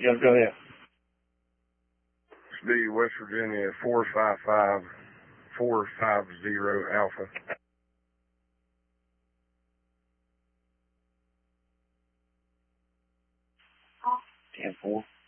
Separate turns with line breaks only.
Yeah, go ahead.
B, West Virginia, 455-450 Alpha.
10-4.